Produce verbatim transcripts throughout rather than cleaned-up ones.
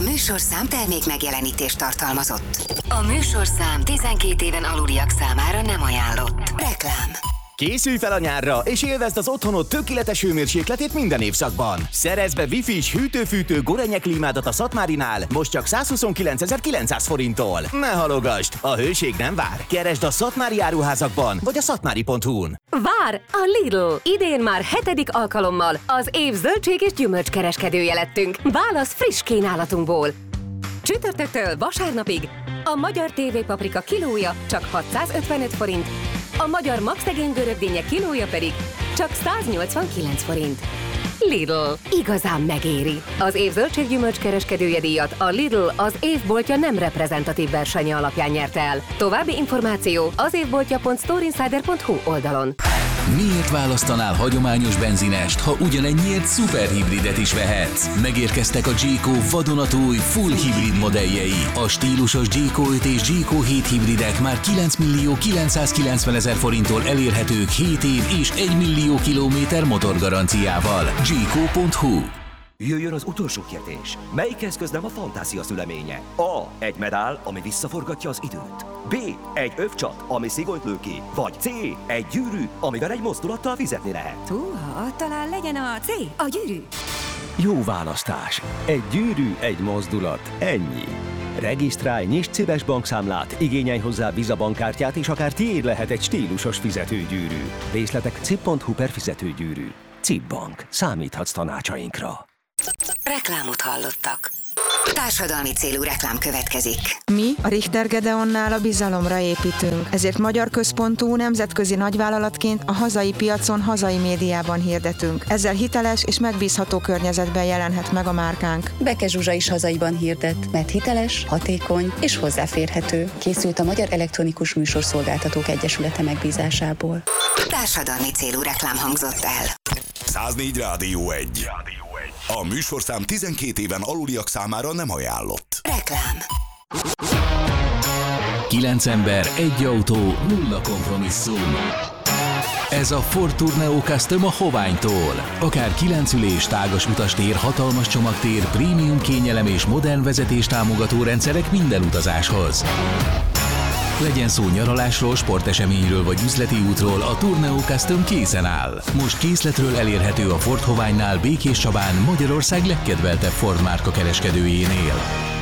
műsorszám termék megjelenítést tartalmazott. A műsorszám tizenkét éven aluliak számára nem ajánlott. Reklám. Készülj fel a nyárra, és élvezd az otthonod tökéletes hőmérsékletét minden évszakban. Szerezd be Wi-Fi-s hűtő-fűtő Gorenje klímádat a Szatmárinál, most csak százhuszonkilencezer-kilencszáz forinttól. Ne halogasd, a hőség nem vár. Keresd a Szatmári áruházakban, vagy a szatmári pont hu-n. Vár a Lidl! Idén már hetedik alkalommal az év zöldség és gyümölcs kereskedője lettünk. Válasz friss kínálatunkból. Csütörtöktől vasárnapig a magyar tévépaprika kilója csak hatszázötvenöt forint, a magyar magszegény görögdínyek kilója pedig csak száznyolcvankilenc forint. Lidl. Igazán megéri. Az év zöldséggyümölcs kereskedője díjat a Lidl az évboltja nem reprezentatív versenye alapján nyerte el. További információ az évboltja pont storeinsider pont hu oldalon. Miért választanál hagyományos benzinest, ha ugyanennyiért szuperhibridet is vehetsz? Megérkeztek a Jayco vadonatúj full hibrid modelljei. A stílusos Jayco öt és Jayco hét hibridek már kilenc millió kilencszázkilencvenezer forinttól elérhetők hét év és egy millió kilométer motorgaranciával. Jayco pont hu. Jöjjön az utolsó kérdés. Melyik eszköz nem a fantázia szüleménye? A. Egy medál, ami visszaforgatja az időt. B. Egy övcsat, ami szigolyt lő ki. Vagy C. Egy gyűrű, amivel egy mozdulattal fizetni lehet. Húha, talán legyen a C. A gyűrű. Jó választás. Egy gyűrű, egy mozdulat. Ennyi. Regisztrálj, nyisd Cibes bankszámlát, igényelj hozzá Visa bankkártyát, és akár tiéd lehet egy stílusos fizetőgyűrű. Részletek cib pont hu per fizetőgyűrű. Cib Bank. Számíthatsz tanácsainkra. Reklámot hallottak. Társadalmi célú reklám következik. Mi a Richter Gedeonnál a bizalomra építünk, ezért magyar központú nemzetközi nagyvállalatként a hazai piacon, hazai médiában hirdetünk. Ezzel hiteles és megbízható környezetben jelenhet meg a márkánk. Beke Zsuzsa is hazaiban hirdet, mert hiteles, hatékony és hozzáférhető. Készült a Magyar Elektronikus Műsorszolgáltatók Egyesülete megbízásából. Társadalmi célú reklám hangzott el. száznégy Rádió egy. A műsorszám tizenkét éven aluliak számára nem ajánlott. Reklám. Kilenc ember, egy autó, nulla kompromisszum. Ez a Ford Tourneo Custom a Hoványtól. Akár kilenc ülés, tágas utastér, hatalmas csomagtér, prémium kényelem és modern vezetés támogató rendszerek minden utazáshoz. Legyen szó nyaralásról, sporteseményről vagy üzleti útról, a Tourneo Custom készen áll. Most készletről elérhető a Ford Hoványnál, Békés Csabán, Magyarország legkedveltebb Ford márka kereskedőjénél.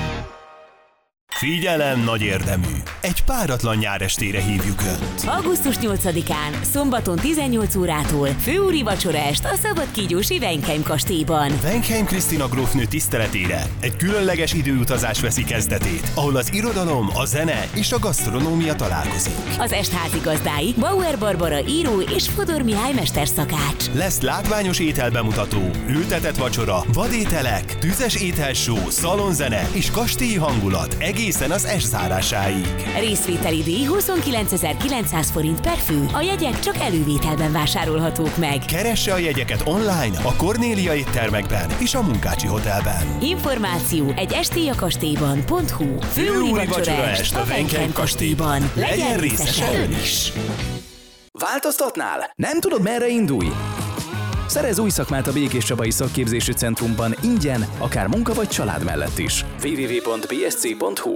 Figyelem, nagy érdemű! Egy páratlan nyárestére hívjuk Önt. augusztus nyolcadikán, szombaton tizennyolc órától főúri vacsoraest a szabadkígyósi Wenkheim kastélyban. Wenkheim Krisztina grófnő tiszteletére egy különleges időutazás veszi kezdetét, ahol az irodalom, a zene és a gasztronómia találkozik. Az est házigazdái Bauer Barbara író és Fodor Mihály mesterszakács. Lesz látványos ételbemutató, ültetett vacsora, vadételek, tüzes ételshow, szalonzene és kastélyi hangulat egészen az est zárásáig. Részvételi díj huszonkilencezer-kilencszáz forint per fő. A jegyek csak elővételben vásárolhatók meg. Keresse a jegyeket online, a Kornélia éttermekben és a Munkácsi Hotelben. Információ egy estélyakastélyban pont hu. Főúri vacsoraest a Wenkheim kastélyban. Legyen részes ön is! Változtatnál? Nem tudod, merre indulj? Szerez új szakmát a Békés Csabai Szakképzési Centrumban ingyen, akár munka vagy család mellett is. double-u double-u double-u pont b s c pont hu.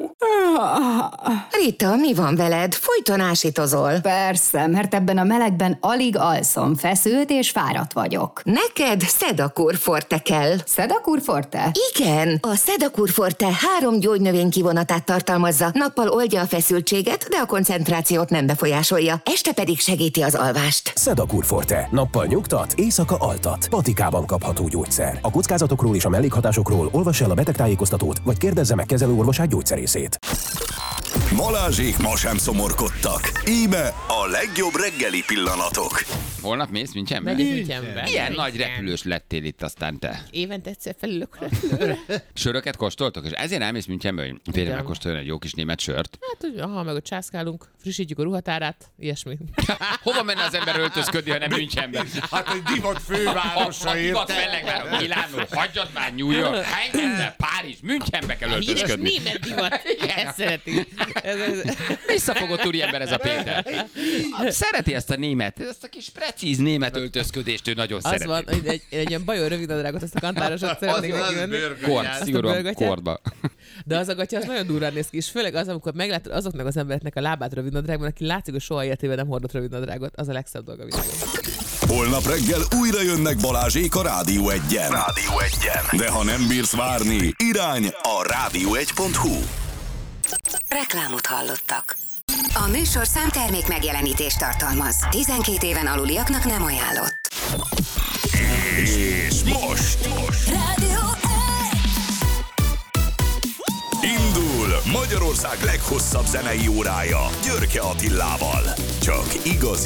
Rita, mi van veled? Folyton ásítozol. Persze, mert ebben a melegben alig alszom, feszült és fáradt vagyok. Neked Sedakur Forte kell. Sedakur Forte? Igen, a Sedakur Forte három gyógynövény kivonatát tartalmazza. Nappal oldja a feszültséget, de a koncentrációt nem befolyásolja. Este pedig segíti az alvást. Sedakur Forte. Nappal nyugtat, éjszaka altat. Patikában kapható gyógyszer. A kockázatokról és a mellékhatásokról olvass el a betegtájékoztatót, vagy kérdezze meg kezelőorvosát gyógyszerészét. Balázsék ma sem szomorkodtak. Íme a legjobb reggeli pillanatok. Holnap mész Münchenbe? Megyünk Münchenbe. Milyen nagy repülős lettél itt aztán te? Évente egyszer felülök repülőre. Söröket kóstoltok? És ezért elmész Münchenbe, hogy félre megkóstoljon egy jó kis német sört? Hát, aha, meg ott császkálunk, frissítjük a ruhatárát, ilyesmi. Hova menne az ember öltözködni, ha nem Münchenbe? Hát egy divat fővárosa, érted? Divat fellegváros, Milánó, hagyjad már New York, Heidelberg, Párizs, Münchenbe kell öltözködni. Híres német divat, ezt szereti. Visszafogott úriember ez a Péter. Szereti ezt a német, ezt a kis precíz német öltözködést ő nagyon az szereti. van, egy, egy, egy ilyen bajor rövidnadrágot, ezt a kantárosat szeretnék neki venni. Kord, szigorúan kordba. De az a gatya, az nagyon durván néz ki, és főleg az, amikor meglátod azoknak az embereknek a lábát rövidnadrágban, aki látszik, hogy soha életében nem hordott rövidnadrágot, az a legszebb dolga a világon. Holnap reggel újra jönnek Balázsék a Rádió egyen. Rádió egyen. De ha nem bírsz várni, irány a rádió egy pont hu. Reklámot hallottak. A műsorszám termék megjelenítést tartalmaz. tizenkét éven aluliaknak nem ajánlott. És most, most. Rádió Indul Magyarország leghosszabb zenei órája Györke Attilával. Csak igazi